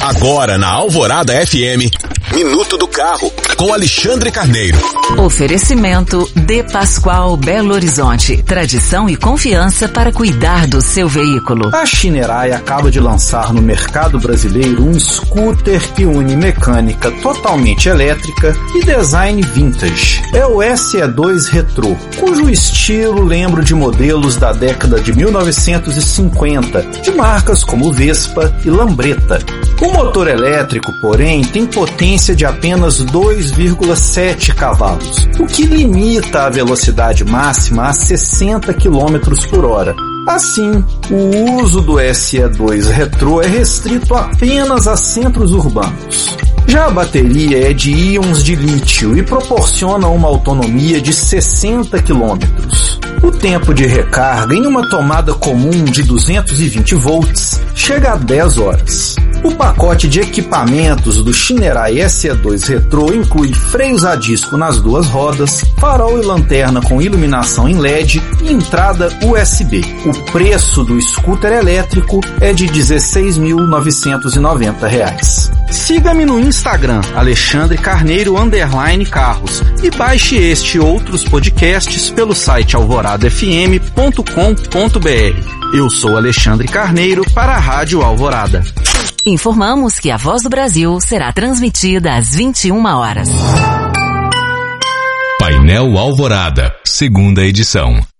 Agora na Alvorada FM, Minuto do Carro, com Alexandre Carneiro. Oferecimento De Pascoal Belo Horizonte. Tradição e confiança para cuidar do seu veículo. A Shinerai acaba de lançar no mercado brasileiro um scooter que une mecânica totalmente elétrica e design vintage. É o SE2 Retro, cujo estilo lembra de modelos da década de 1950, de marcas como Vespa e Lambretta. O motor elétrico, porém, tem potência de apenas 2,7 cavalos, o que limita a velocidade máxima a 60 km por hora. Assim, o uso do SE2 Retro é restrito apenas a centros urbanos. Já a bateria é de íons de lítio e proporciona uma autonomia de 60 km. O tempo de recarga em uma tomada comum de 220 volts chega a 10 horas. O pacote de equipamentos do Shinerai SE2 Retro inclui freios a disco nas duas rodas, farol e lanterna com iluminação em LED e entrada USB. O preço do scooter elétrico é de R$ 16.990. Siga-me no Instagram, Alexandre Carneiro _Carros, e baixe este e outros podcasts pelo site alvoradafm.com.br. Eu sou Alexandre Carneiro para a Rádio Alvorada. Informamos que a Voz do Brasil será transmitida às 21 horas. Painel Alvorada, segunda edição.